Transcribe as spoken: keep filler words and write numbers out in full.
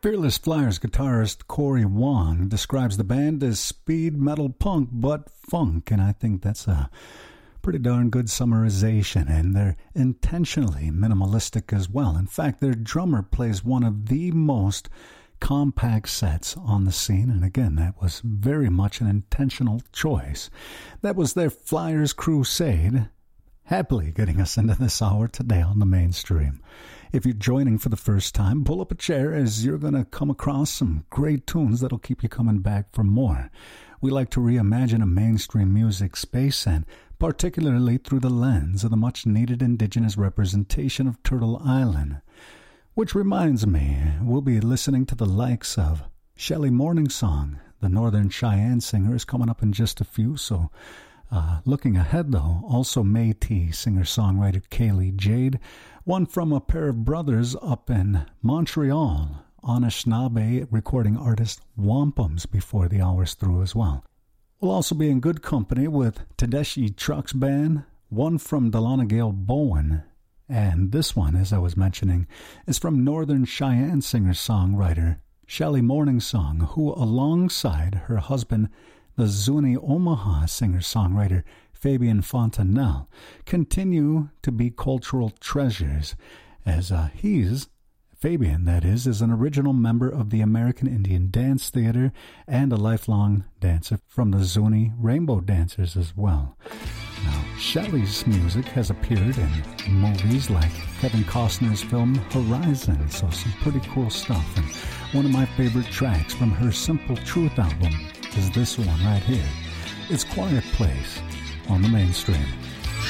Fearless Flyers guitarist Corey Wong describes the band as speed metal punk but funk, and I think that's a pretty darn good summarization, and they're intentionally minimalistic as well. In fact, their drummer plays one of the most compact sets on the scene, and again, that was very much an intentional choice. That was their Flyers Crusade, happily getting us into this hour today on the Mainstream. If you're joining for the first time, pull up a chair, as you're going to come across some great tunes that'll keep you coming back for more. We like to reimagine a mainstream music space, and particularly through the lens of the much-needed indigenous representation of Turtle Island. Which reminds me, we'll be listening to the likes of Shelley Morningsong, the Northern Cheyenne singer, is coming up in just a few, so uh, looking ahead though, also Métis singer-songwriter Kaylee Jade, one from a pair of brothers up in Montreal, Anishinaabe recording artist Wampums before the hour's through as well. We'll also be in good company with Tedeschi Trucks Band, one from Dalanagale Bowen, and this one, as I was mentioning, is from Northern Cheyenne singer-songwriter Shelley Morningsong, who alongside her husband, the Zuni Omaha singer-songwriter Fabian Fontanelle, continue to be cultural treasures, as uh, he's, Fabian that is, is an original member of the American Indian Dance Theater and a lifelong dancer from the Zuni Rainbow Dancers as well. Now, Shelley's music has appeared in movies like Kevin Costner's film Horizon, so some pretty cool stuff. And one of my favorite tracks from her Simple Truth album is this one right here. It's Quiet Place on the Mainstream.